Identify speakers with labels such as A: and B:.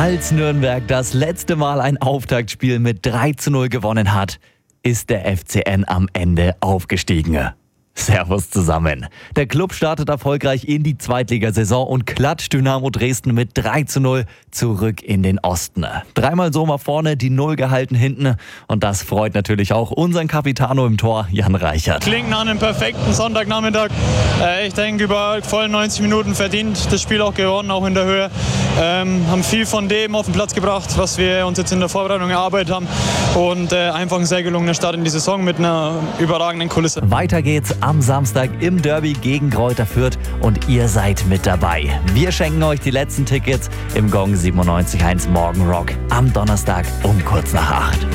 A: Als Nürnberg das letzte Mal ein Auftaktspiel mit 3:0 gewonnen hat, ist der FCN am Ende aufgestiegen. Servus zusammen. Der Club startet erfolgreich in die Zweitligasaison und klatscht Dynamo Dresden mit 3:0 zurück in den Osten. Dreimal so mal vorne, die Null gehalten hinten und das freut natürlich auch unseren Capitano im Tor, Jan Reichert.
B: Klingt nach einem perfekten Sonntagnachmittag. Ich denke, über voll 90 Minuten verdient das Spiel auch gewonnen, auch in der Höhe. Haben viel von dem auf den Platz gebracht, was wir uns jetzt in der Vorbereitung erarbeitet haben und einfach ein sehr gelungener Start in die Saison mit einer überragenden Kulisse.
A: Weiter geht's am Samstag im Derby gegen Greuther Fürth und ihr seid mit dabei. Wir schenken euch die letzten Tickets im Gong 97.1 Morgen Rock am Donnerstag um kurz nach 8.